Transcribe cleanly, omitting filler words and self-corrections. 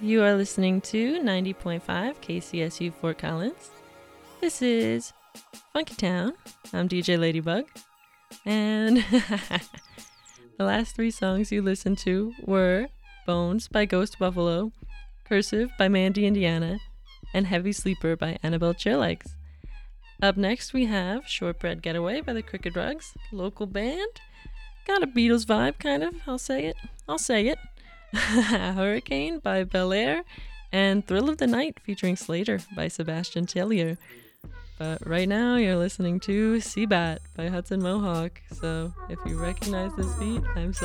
You are listening to 90.5 KCSU Fort Collins. This is Funky Town. I'm DJ Ladybug. And the last three songs you listened to were Bones by Ghost Buffalo, Cursive by Mandy Indiana, and Heavy Sleeper by Annabelle Chairlegs. Up next we have Shortbread Getaway by the Crooked Rugs, local band. Got a Beatles vibe, kind of. I'll say it. Hurricane by Bel Air, and Thrill of the Night featuring Slater by Sebastian Tellier. But right now you're listening to Seabat by Hudson Mohawk. So if you recognize this beat, I'm sorry.